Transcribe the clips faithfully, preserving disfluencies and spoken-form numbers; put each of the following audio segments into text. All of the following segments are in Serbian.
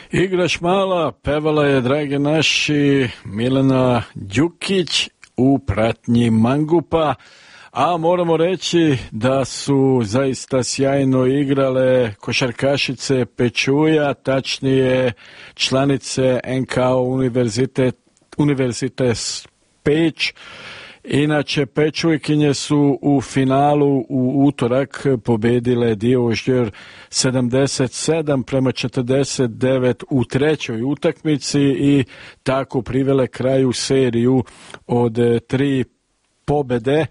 Igraš mala, pevala je, dragi naši, Milena Đukić u pratnji mangupa, a moramo reći da su zaista sjajno igrale košarkašice Pečuja, tačnije članice en ka o Univerzitet, Univerzitet Peć. Inače, Pečujkinje su u finalu u utorak pobedile Dioždjer sedamdeset sedam prema četrdeset devet u trećoj utakmici i tako privele kraju seriju od tri pobede.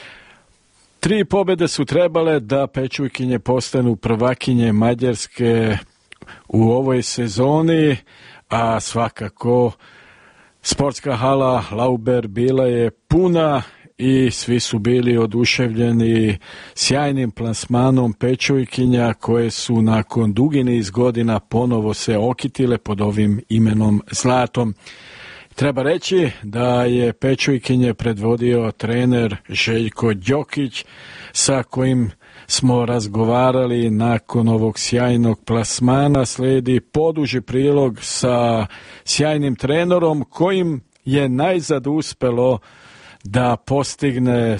Tri pobede su trebale da Pečujkinje postanu prvakinje Mađarske u ovoj sezoni, a svakako sportska hala Lauber bila je puna i svi su bili oduševljeni sjajnim plasmanom Pečujkinja koje su nakon dugi niz godina ponovo se okitile pod ovim imenom Zlatom. Treba reći da je Pečujkinje predvodio trener Željko Đokić sa kojim smo razgovarali nakon ovog sjajnog plasmana. Slijedi poduži prilog sa sjajnim trenerom kojim je najzad uspelo da postigne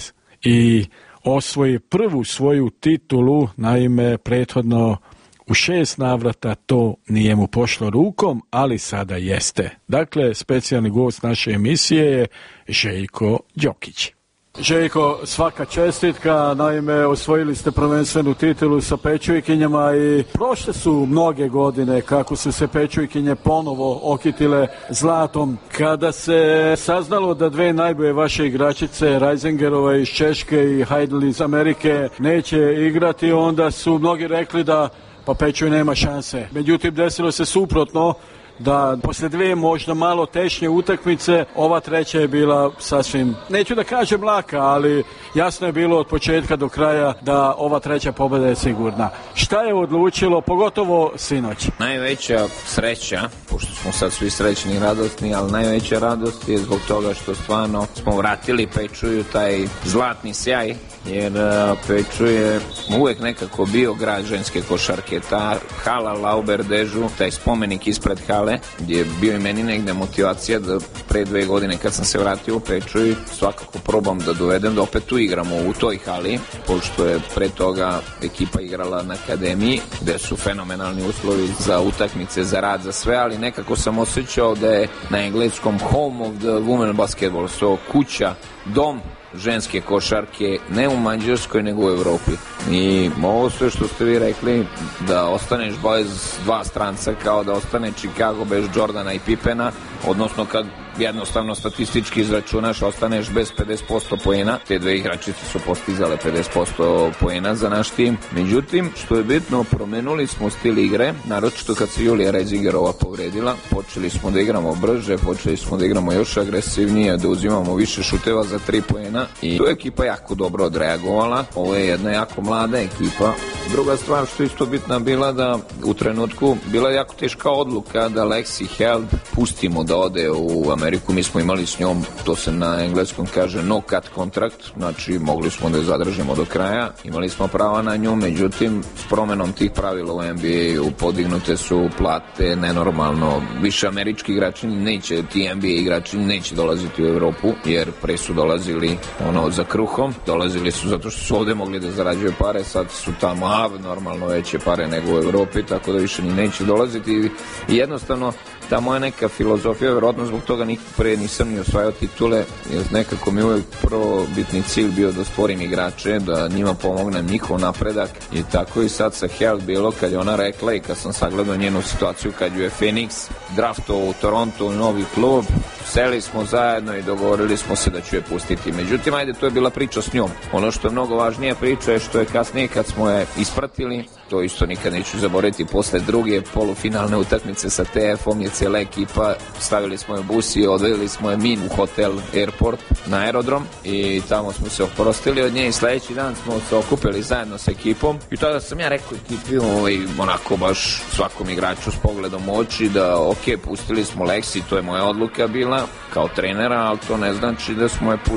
i osvoji prvu svoju titulu, naime prethodno u šest navrata to nije mu pošlo rukom, ali sada jeste. Dakle, specijalni gost naše emisije je Željko Đokić. Željko, svaka čestitka, naime osvojili ste prvenstvenu titulu sa Pečujkinjama i prošle su mnoge godine kako su se Pečujkinje ponovo okitile zlatom. Kada se saznalo da dve najbolje vaše igračice, Reisingerova iz Češke i Heidel iz Amerike, neće igrati, onda su mnogi rekli da pa Pečuj nema šanse. Međutim, desilo se suprotno, da poslije dvije možda malo tešnje utakmice, ova treća je bila sasvim, neću da kažem laka, ali jasno je bilo od početka do kraja da ova treća pobjeda je sigurna. Šta je odlučilo, pogotovo sinoć? Najveća sreća, pošto smo sad svi srećni i radosni, ali najveća radost je zbog toga što stvarno smo vratili Pečuju taj zlatni sjaj, jer Pečuj je uvijek nekako bio grad ženske košarke. Ta hala Lauber Dežu, taj spomenik ispred hale, gdje je bio i meni negde motivacija da pre dve godine kad sam se vratio u Pečuj svakako probam da dovedem da opet tu igramo u toj hali, pošto je pre toga ekipa igrala na akademiji gde su fenomenalni uslovi za utakmice, za rad, za sve, ali nekako sam osjećao da je na engleskom home of the women basketball, so kuća, dom ženske košarke, ne u Mađarskoj nego u Evropi. I ovo sve što ste vi rekli, da ostaneš bez dva stranca, kao da ostane Chicago bez Jordana i Pippena, odnosno kad jednostavno statistički izračunaš, ostaneš bez pedeset posto poena. Te dve igračice su postizale pedeset posto poena za naš tim. Međutim, što je bitno, promenuli smo stil igre, naročito kad se Julija Reisingerova povredila. Počeli smo da igramo brže, počeli smo da igramo još agresivnije, da uzimamo više šuteva za tri poena i tu je ekipa jako dobro odreagovala. Ovo je jedna jako mlada ekipa. Druga stvar što je isto bitna bila da u trenutku bila je jako teška odluka da Lexi Held pustimo da ode u Ameriku. Mi smo imali s njom, to se na engleskom kaže no cut kontrakt, znači mogli smo da je zadržimo do kraja, imali smo prava na nju, međutim s promenom tih pravila u en be a-u podignute su plate nenormalno, više američki igrači neće, ti en be a igrači neće dolaziti u Evropu, jer pre su dolazili ono za kruhom, dolazili su zato što su ovde mogli da zarađuju pare, sad su tamo a, normalno veće pare nego u Evropi, tako da više ni neće dolaziti i jednostavno ta moja neka filozofija, vjerojatno zbog toga nikad pre nisam ni osvajao titule, jer nekako mi uvijek prvo bitni cilj bio da stvorim igrače, da njima pomognem njihov napredak i tako i sad sa Held bilo kad je ona rekla i kad sam sagledao njenu situaciju kad ju je Phoenix draftovao u Toronto u novi klub, seli smo zajedno i dogovorili smo se da ću je pustiti. Međutim, ajde, to je bila priča s njom. Ono što je mnogo važnija priča je što je kasnije kad smo je ispratili, to isto nikad neću zaboraviti, posle druge polufinalne utakmice sa te efom je cijela ekipa, stavili smo je u bus i odvedili smo je min u hotel Airport na aerodrom i tamo smo se oprostili od nje i sledeći dan smo se okupili zajedno sa ekipom i tada sam ja rekao ekipi, ovaj, onako baš svakom igraču s pogledom u oči da ok, pustili smo Lexi, to je moja odluka bila kao trenera, ali to ne znači da smo je pustili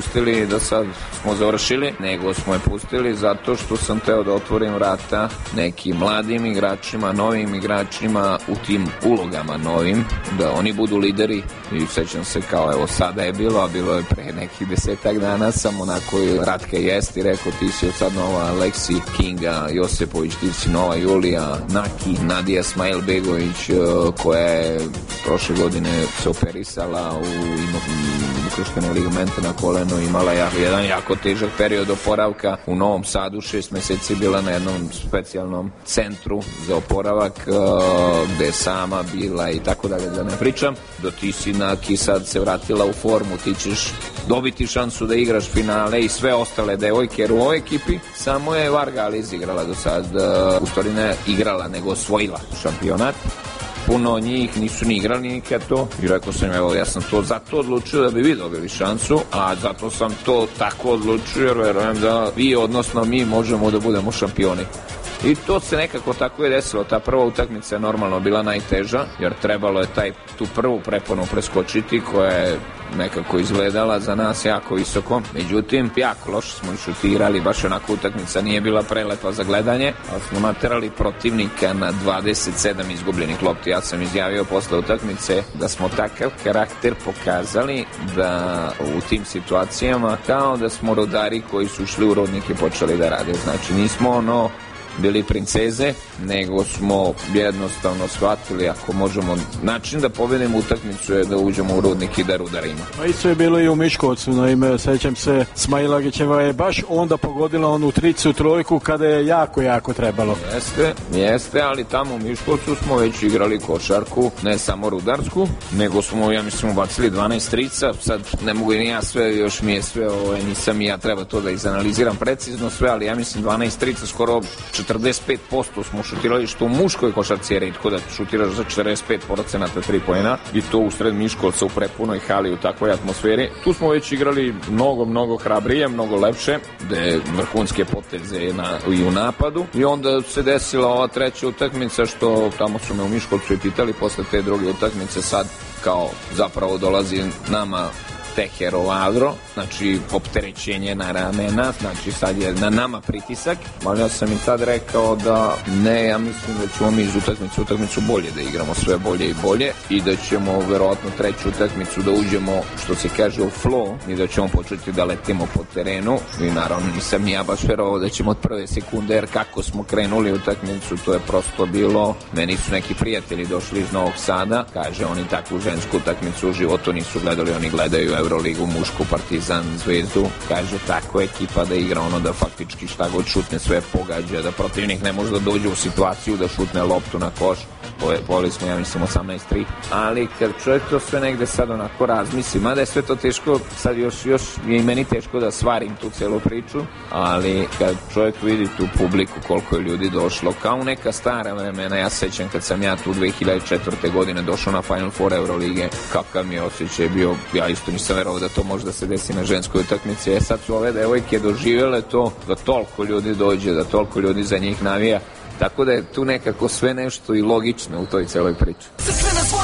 i da sad smo završili, nego smo je pustili zato što sam teo da otvorim vrata nekim mladim igračima, novim igračima u tim ulogama novim, da oni budu lideri. I sećam se kao evo sada je bilo, a bilo je pre nekih desetak dana, sam onako Ratka jest i rekao ti si od sad nova Aleksi Kinga, Josipović, ti si nova Julija, Naki, Nadija Smajl-Begović koja je prošle godine se operisala u ukrštene ligamente na kolenu, imala jako, jedan jako težak period oporavka u Novom Sadu, šest meseci bila na jednom specijalnom centru za oporavak gde je sama bila i tako dalje, da ne pričam. Do ti si Naki sad se vratila u formu, ti ćeš dobiti šansu da igraš finale i sve ostale devojke, jer u ovoj ekipi samo je Varga ali izigrala do sad, u stvari ne igrala nego osvojila šampionat. Puno njih nisu ni igrali nikad to i rekao sam, evo, ja sam to zato odlučio da bi vi dobili šansu, a zato sam to tako odlučio jer verujem da vi, odnosno mi, možemo da budemo šampioni. I to se nekako tako je desilo. Ta prva utakmica je normalno bila najteža, jer trebalo je taj, tu prvu preponu preskočiti koja je nekako izgledala za nas jako visoko. Međutim, jako loše smo išutirali, baš onako utakmica nije bila prelepa za gledanje, ali smo naterali protivnika na dvadeset sedam izgubljenih lopti. Ja sam izjavio posle utakmice da smo takav karakter pokazali da u tim situacijama kao da smo rodari koji su ušli u Rudnik i počeli da rade. Znači nismo ono bili princeze, nego smo jednostavno shvatili ako možemo, način da pobedimo utakmicu je da uđemo u Rudnik i da rudarimo. Pa isto je bilo i u Miškovcu, naime, sećam se, Smailagićeva je baš onda pogodila onu tricu trojku kada je jako, jako trebalo. Jeste, jeste, ali tamo u Miškovcu smo već igrali košarku, ne samo rudarsku, nego smo, ja mislim, ubacili dvanaest trica, sad ne mogu i ni ja sve, još mi je sve, ovo, nisam i ja, treba to da izanaliziram precizno sve, ali ja mislim dvanaest trica, skoro četrdeset pet posto smo šutirali, što u muškoj košarci je retko da šutiraš za četrdeset pet procenata tri poena i to u sred Miškovca u prepunoj hali u takvoj atmosferi. Tu smo već igrali mnogo, mnogo hrabrije, mnogo lepše, gde vrhunske poteze na, i u napadu i onda se desila ova treća utakmica što tamo su me u Miškovcu i pitali posle te druge utakmice sad kao zapravo dolazi nama Teherov Adro, znači opterećenje na ramena, znači sad je na nama pritisak, ali ja sam i tad rekao da ne, ja mislim da ćemo mi iz utakmice utakmicu bolje da igramo sve bolje i bolje i da ćemo verovatno treću utakmicu da uđemo, što se kaže, u flow i da ćemo početi da letimo po terenu i naravno nisam ja baš verovao da ćemo od prve sekunde, jer kako smo krenuli utakmicu, to je prosto bilo, meni su neki prijatelji došli iz Novog Sada, kaže oni takvu žensku utakmicu u životu nisu gledali, oni gledaju Euroligu, mušku, Partizan, Zvezdu, kaže tako ekipa da igra ono da faktički šta god šutne sve pogađa, da protivnik ne može da dođe u situaciju da šutne loptu na koš. Poveli smo, ja mislim, osamnaest tri, ali kad čovjek to sve negde sad onako razmisli, mada je sve to teško, sad još, još je i meni teško da svarim tu celu priču, ali kad čovjek vidi tu publiku, koliko je ljudi došlo, kao neka stara vremena, ja sećam kad sam ja tu dve hiljade četvrte godine došao na Final Four Eurolige, kakav mi je osjećaj bio, ja isto nisam verovao da to može da se desi na ženskoj utakmici, e sad su ove devojke doživjele to, da toliko ljudi dođe, da toliko ljudi za njih navija, tako da je tu nekako sve nešto i logično u toj celoj priči.